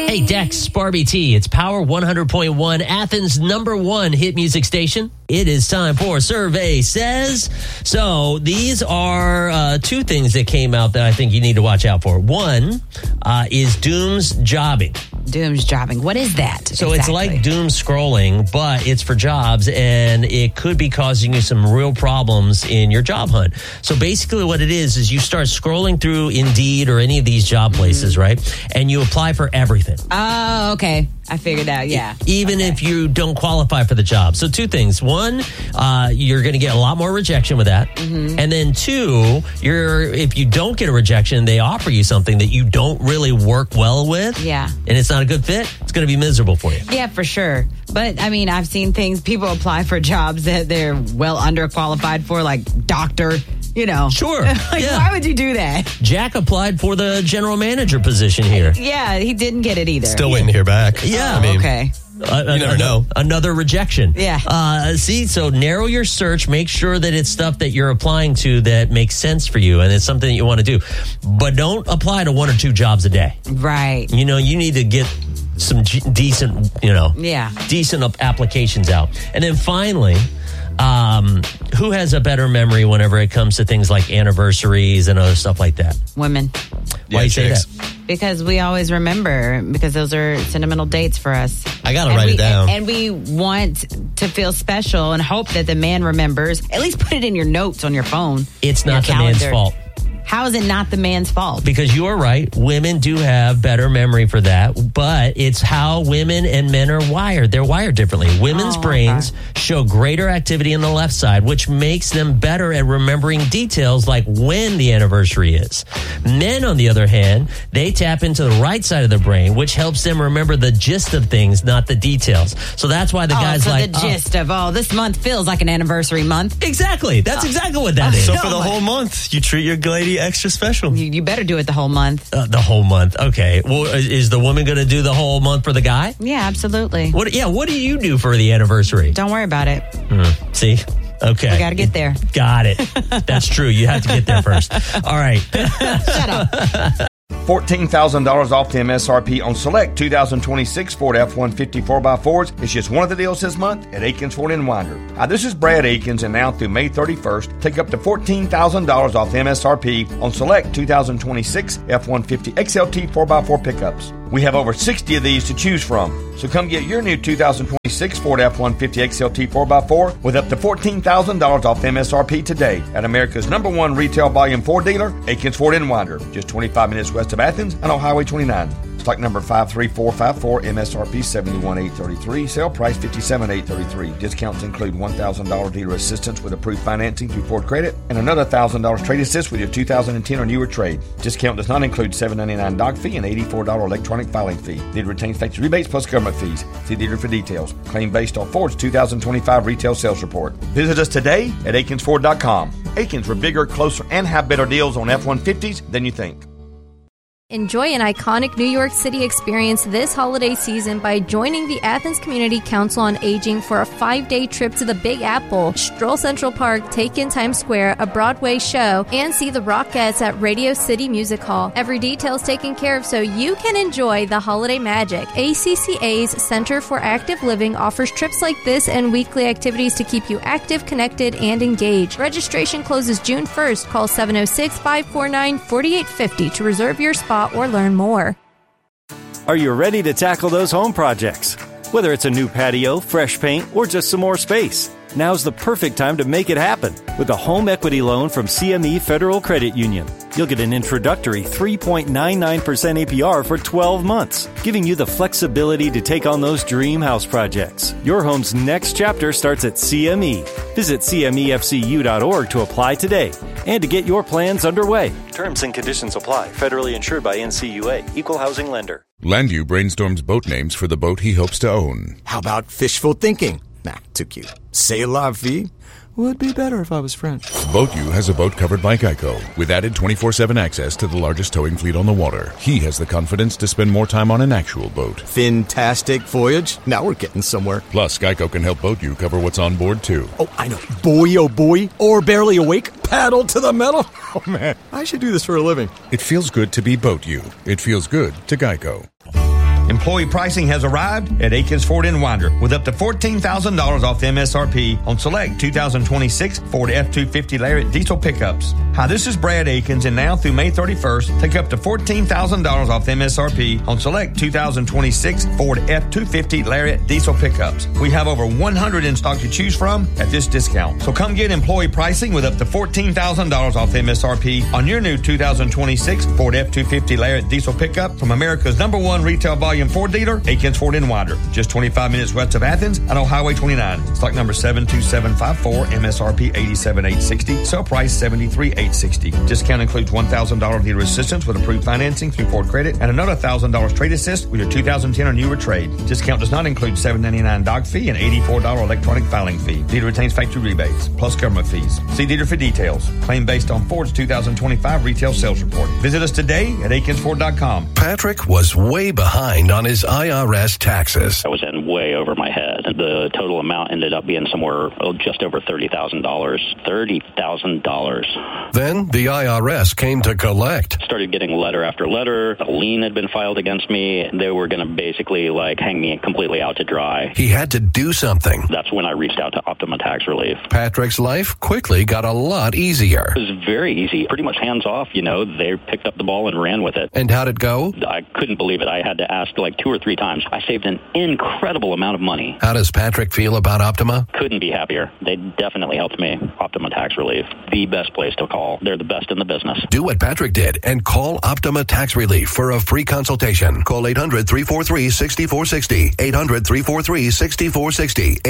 Hey, Dex, Barbie T. It's Power 100.1, Athens' #1 hit music station. It is time for Survey Says. So these are two things that came out that I think you need to watch out for. One is Doom's jobbing. Doom's jobbing. What is that? So It's like doom scrolling, but it's for jobs, and it could be causing you some real problems in your job hunt. So basically what it is you start scrolling through Indeed or any of these job places, right? And you apply for everything. Oh, okay. I figured out, yeah. Even if you don't qualify for the job. So two things. One, you're going to get a lot more rejection with that. Mm-hmm. And then two, if you don't get a rejection, they offer you something that you don't really work well with. Yeah. And it's not a good fit. It's going to be miserable for you. Yeah, for sure. But, I mean, I've seen things, people apply for jobs that they're well underqualified for, like doctor, you know. Sure. Why would you do that? Jack applied for the general manager position here. Yeah, he didn't get it either. Still waiting to hear back. Yeah. I mean, okay. You never know. Another rejection. Yeah. So narrow your search. Make sure that it's stuff that you're applying to that makes sense for you and it's something that you want to do. But don't apply to 1 or 2 jobs a day. Right. You know, you need to get some decent, decent applications out. And then finally, who has a better memory whenever it comes to things like anniversaries and other stuff like that? Women. Why you say that? Because we always remember, because those are sentimental dates for us. I got to write it down. And we want to feel special and hope that the man remembers. At least put it in your notes on your phone. It's not the man's fault. How is it not the man's fault? Because you're right. Women do have better memory for that, but it's how women and men are wired. They're wired differently. Women's brains show greater activity in the left side, which makes them better at remembering details like when the anniversary is. Men, on the other hand, they tap into the right side of the brain, which helps them remember the gist of things, not the details. So that's why the guy's like... the gist of, this month feels like an anniversary month. Exactly. That's exactly what that is. So for the whole month, you treat your lady extra special. You better do it the whole month. The whole month. Okay. Well, is the woman going to do the whole month for the guy? Yeah, absolutely. What do you do for the anniversary? Don't worry about it. See? Okay. We got to get there. Got it. That's true. You have to get there first. All right. Shut up. $14,000 off the MSRP on select 2026 Ford F-150 4x4s. It's just one of the deals this month at Aikens Ford in Winder. Hi, this is Brad Aikens, and now through May 31st, take up to $14,000 off the MSRP on select 2026 F-150 XLT 4x4 pickups. We have over 60 of these to choose from. So come get your new 2026 Ford F-150 XLT 4x4 with up to $14,000 off MSRP today at America's #1 retail volume Ford dealer, Aikens Ford in Winder, just 25 minutes west of Athens and on Highway 29. Stock number 53454, MSRP $71,833, sale price $57,833. Discounts include $1,000 dealer assistance with approved financing through Ford Credit and another $1,000 trade assist with your 2010 or newer trade. Discount does not include $7.99 doc fee and $84 electronic filing fee. Dealer retains factory rebates plus government fees. See dealer for details. Claim based on Ford's 2025 retail sales report. Visit us today at AikensFord.com. Aikens, we're bigger, closer, and have better deals on F-150s than you think. Enjoy an iconic New York City experience this holiday season by joining the Athens Community Council on Aging for a 5-day trip to the Big Apple, stroll Central Park, take in Times Square, a Broadway show, and see the Rockettes at Radio City Music Hall. Every detail is taken care of so you can enjoy the holiday magic. ACCA's Center for Active Living offers trips like this and weekly activities to keep you active, connected, and engaged. Registration closes June 1st. Call 706-549-4850 to reserve your spot or learn more. Are you ready to tackle those home projects? Whether it's a new patio, fresh paint, or just some more space, now's the perfect time to make it happen with a home equity loan from CME Federal Credit Union. You'll get an introductory 3.99% APR for 12 months, giving you the flexibility to take on those dream house projects. Your home's next chapter starts at CME. Visit CMEFCU.org to apply today and to get your plans underway. Terms and conditions apply. Federally insured by NCUA. Equal housing lender. Landu brainstorms boat names for the boat he hopes to own. How about fishful thinking? Nah, too cute. C'est la vie? Would be better if I was French. BoatU has a boat covered by Geico with added 24/7 access to the largest towing fleet on the water. He has the confidence to spend more time on an actual boat. Fantastic voyage. Now we're getting somewhere. Plus, Geico can help BoatU cover what's on board, too. Oh, I know. Boy, oh boy. Or barely awake. Paddle to the metal. Oh, man. I should do this for a living. It feels good to be BoatU. It feels good to Geico. Employee pricing has arrived at Aikens Ford in Winder with up to $14,000 off the MSRP on select 2026 Ford F-250 Lariat diesel pickups. Hi, this is Brad Aikens, and now through May 31st, take up to $14,000 off the MSRP on select 2026 Ford F-250 Lariat diesel pickups. We have over 100 in stock to choose from at this discount. So come get employee pricing with up to $14,000 off the MSRP on your new 2026 Ford F-250 Lariat diesel pickup from America's #1 retail volume Ford dealer, Aikens Ford in Winder. Just 25 minutes west of Athens and on Highway 29. Stock number 72754, MSRP $87,860, sale price $73,860. Discount includes $1,000 dealer assistance with approved financing through Ford Credit and another $1,000 trade assist with your 2010 or newer trade. Discount does not include $7.99 doc fee and $84 electronic filing fee. Dealer retains factory rebates plus government fees. See dealer for details. Claim based on Ford's 2025 retail sales report. Visit us today at AikensFord.com. Patrick was way behind on his IRS taxes. I was in way over my head. The total amount ended up being somewhere just over $30,000. $30,000. Then the IRS came to collect. Started getting letter after letter. A lien had been filed against me. They were going to basically hang me completely out to dry. He had to do something. That's when I reached out to Optima Tax Relief. Patrick's life quickly got a lot easier. It was very easy. Pretty much hands off, They picked up the ball and ran with it. And how'd it go? I couldn't believe it. I had to ask 2 or 3 times. I saved an incredible amount of money. How does Patrick feel about Optima? Couldn't be happier. They definitely helped me. Optima Tax Relief. The best place to call. They're the best in the business. Do what Patrick did and call Optima Tax Relief for a free consultation. Call 800-343-6460. 800-343-6460.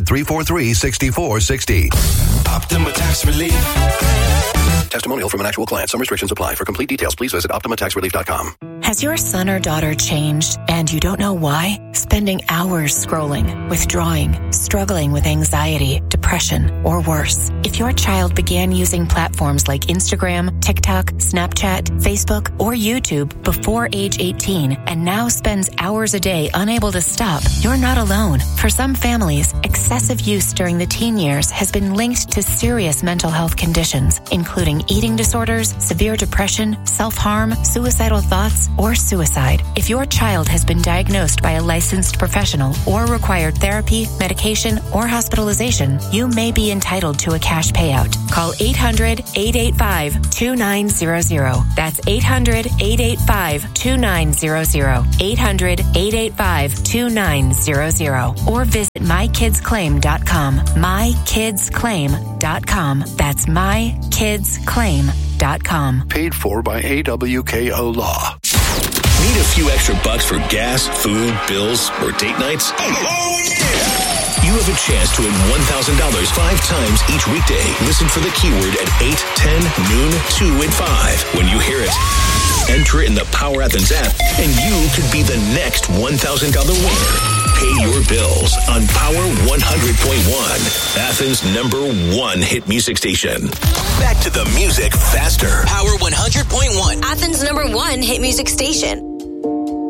800-343-6460. Optima Tax Relief. Testimonial from an actual client. Some restrictions apply. For complete details, please visit OptimaTaxRelief.com. Has your son or daughter changed and you don't know why? Spending hours scrolling, withdrawing, struggling with anxiety, depression, or worse. If your child began using platforms like Instagram, TikTok, Snapchat, Facebook, or YouTube before age 18 and now spends hours a day unable to stop, you're not alone. For some families, excessive use during the teen years has been linked to serious mental health conditions, including eating disorders, severe depression, self-harm, suicidal thoughts, or suicide. If your child has been diagnosed by a licensed professional or required therapy, medication, or hospitalization, you may be entitled to a cash payout. Call 800-885-2900. That's 800-885-2900. 800-885-2900. Or visit mykidsclaim.com. mykidsclaim.com. That's mykidsclaim.com. Paid for by AWKO Law. Need a few extra bucks for gas, food, bills, or date nights? You have a chance to win $1,000 5 times each weekday. Listen for the keyword at 8, 10, noon, 2, and 5. When you hear it, enter it in the Power Athens app, and you could be the next $1,000 winner. Pay your bills on Power 100.1, Athens' #1 hit music station. Back to the music faster. Power 100.1, Athens' #1 hit music station.